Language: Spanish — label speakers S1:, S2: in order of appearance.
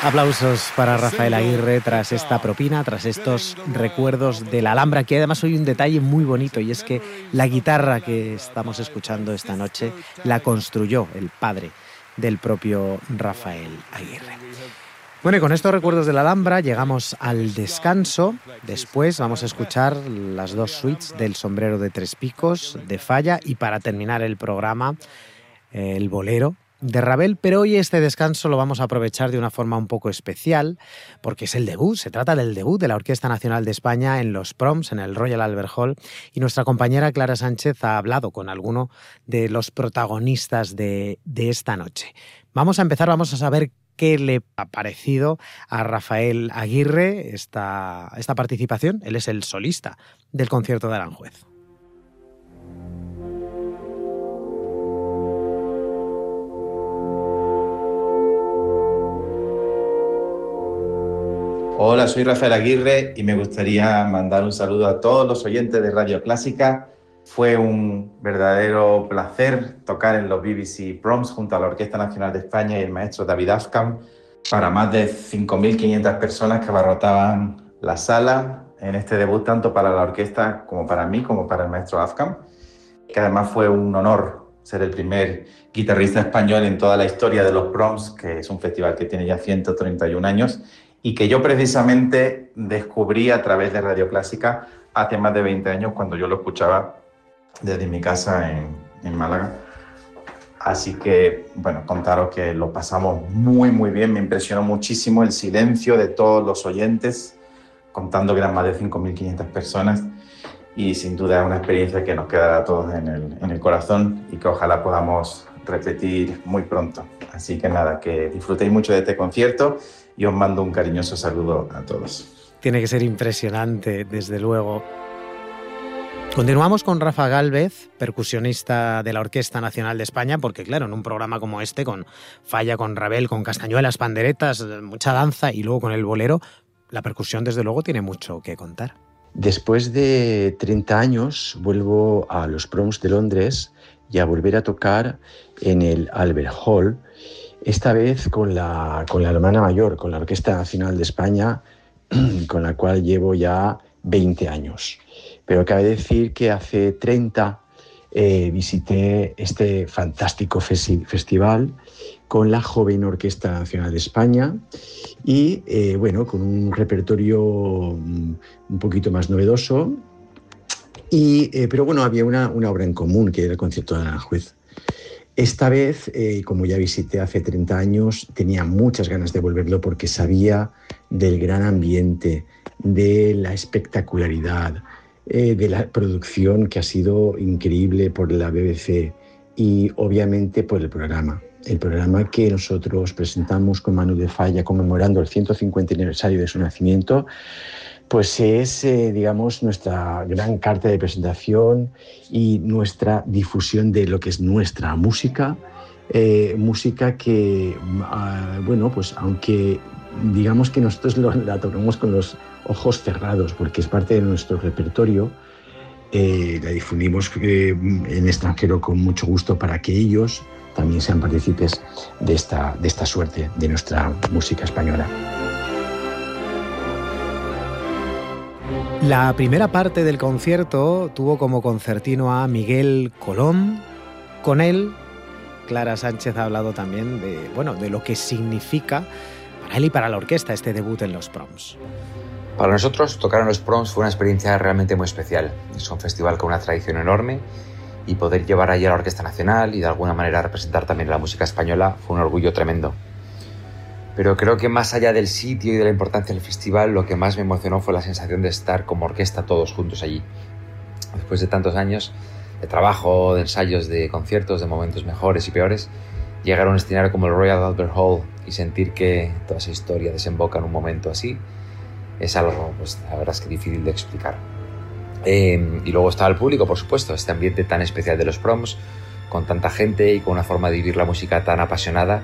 S1: Aplausos para Rafael Aguirre tras esta propina, tras estos recuerdos de la Alhambra, que además hay un detalle muy bonito y es que la guitarra que estamos escuchando esta noche la construyó el padre del propio Rafael Aguirre. Bueno, y con estos recuerdos de la Alhambra llegamos al descanso. Después vamos a escuchar las dos suites del Sombrero de Tres Picos, de Falla, y para terminar el programa, el Bolero de Ravel, pero hoy este descanso lo vamos a aprovechar de una forma un poco especial, porque es el debut, se trata del debut de la Orquesta Nacional de España en los Proms, en el Royal Albert Hall, y nuestra compañera Clara Sánchez ha hablado con alguno de los protagonistas de esta noche. Vamos a empezar, vamos a saber qué le ha parecido a Rafael Aguirre esta participación. Él es el solista del concierto de Aranjuez.
S2: Hola, soy Rafael Aguirre y me gustaría mandar un saludo a todos los oyentes de Radio Clásica. Fue un verdadero placer tocar en los BBC Proms junto a la Orquesta Nacional de España y el maestro David Afkham para más de 5.500 personas que abarrotaban la sala en este debut, tanto para la orquesta como para mí, como para el maestro Afkham, que además fue un honor ser el primer guitarrista español en toda la historia de los Proms, que es un festival que tiene ya 131 años, y que yo precisamente descubrí a través de Radio Clásica hace más de 20 años, cuando yo lo escuchaba desde mi casa en Málaga. Así que, bueno, contaros que lo pasamos muy, muy bien. Me impresionó muchísimo el silencio de todos los oyentes, contando que eran más de 5.500 personas. Y sin duda es una experiencia que nos quedará a todos en el corazón y que ojalá podamos repetir muy pronto. Así que nada, que disfrutéis mucho de este concierto y os mando un cariñoso saludo a todos.
S1: Tiene que ser impresionante, desde luego. Continuamos con Rafa Gálvez, percusionista de la Orquesta Nacional de España, porque claro, en un programa como este, con Falla, con Ravel, con castañuelas, panderetas, mucha danza y luego con el bolero, la percusión desde luego tiene mucho que contar.
S3: Después de 30 años vuelvo a los Proms de Londres y a volver a tocar en el Albert Hall, esta vez con la hermana mayor, con la Orquesta Nacional de España, con la cual llevo ya 20 años. Pero cabe decir que hace 30 visité este fantástico festival con la joven Orquesta Nacional de España y, bueno, con un repertorio un poquito más novedoso. Pero bueno, había una obra en común, que era el concierto de Aranjuez. Esta vez, como ya visité hace 30 años, tenía muchas ganas de volverlo porque sabía del gran ambiente, de la espectacularidad, de la producción que ha sido increíble por la BBC y obviamente por el programa. El programa que nosotros presentamos con Manu de Falla conmemorando el 150 aniversario de su nacimiento, pues es, digamos, nuestra gran carta de presentación y nuestra difusión de lo que es nuestra música. Música que, bueno, pues aunque digamos que nosotros la tocamos con los ojos cerrados, porque es parte de nuestro repertorio, la difundimos en extranjero con mucho gusto para que ellos también sean partícipes de esta suerte de nuestra música española.
S1: La primera parte del concierto tuvo como concertino a Miguel Colom. Con él, Clara Sánchez ha hablado también de lo que significa para él y para la orquesta este debut en los Proms.
S4: Para nosotros, tocar en los Proms fue una experiencia realmente muy especial. Es un festival con una tradición enorme y poder llevar allí a la Orquesta Nacional y de alguna manera representar también la música española fue un orgullo tremendo. Pero creo que más allá del sitio y de la importancia del festival, lo que más me emocionó fue la sensación de estar como orquesta todos juntos allí. Después de tantos años de trabajo, de ensayos, de conciertos, de momentos mejores y peores, llegar a un escenario como el Royal Albert Hall y sentir que toda esa historia desemboca en un momento así, es algo, pues la verdad es que difícil de explicar. Y luego estaba el público, por supuesto, este ambiente tan especial de los Proms, con tanta gente y con una forma de vivir la música tan apasionada,